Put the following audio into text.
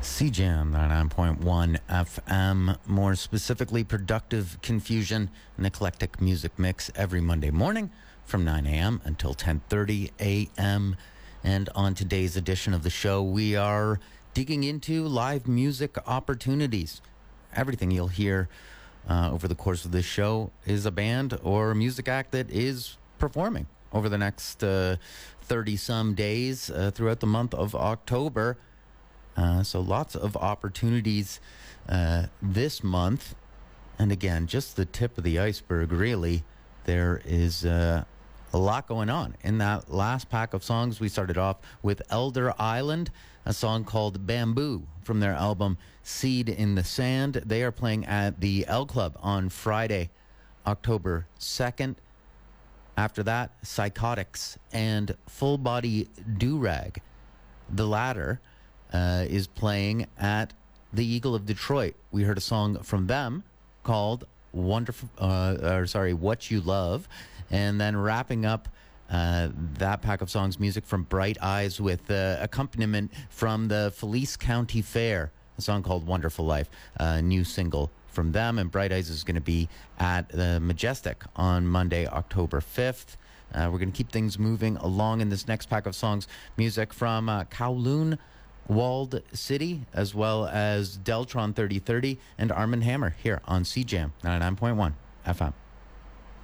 CJAM 99.1 FM, more specifically Productive Confusion, an eclectic music mix every Monday morning from 9 a.m. until 10:30 a.m. And on today's edition of the show, we are digging into live music opportunities. Everything you'll hear over the course of this show is a band or a music act that is performing over the next 30-some days throughout the month of October. So lots of opportunities this month. And again, just the tip of the iceberg, really. There is a lot going on. In that last pack of songs, we started off with Elder Island, a song called Bamboo from their album Seed in the Sand. They are playing at the L Club on Friday, October 2nd. After that, Psychotics and Full Body Durag. The latter is playing at the Eagle of Detroit. We heard a song from them called What You Love, and then wrapping up that pack of songs, music from Bright Eyes with accompaniment from the Felice County Fair, a song called Wonderful Life, a new single from them. And Bright Eyes is going to be at the Majestic on Monday, October 5th. We're going to keep things moving along in this next pack of songs, music from Kowloon Walled City, as well as Deltron 3030 and Arm & Hammer here on CJAM 99.1 FM.